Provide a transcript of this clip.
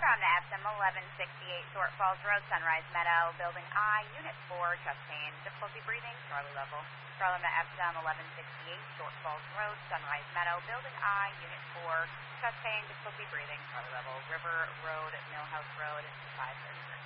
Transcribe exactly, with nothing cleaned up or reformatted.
Eastbound to Epsom, eleven sixty-eight Short Falls Road, Sunrise Meadow, Building I, Unit four, chest pain, difficulty breathing, Charlie level. Charlie to Epsom, eleven sixty-eight Short Falls Road, Sunrise Meadow, Building I, Unit four, chest pain, difficulty breathing, Charlie level. River Road, Millhouse Road, five thirty-three.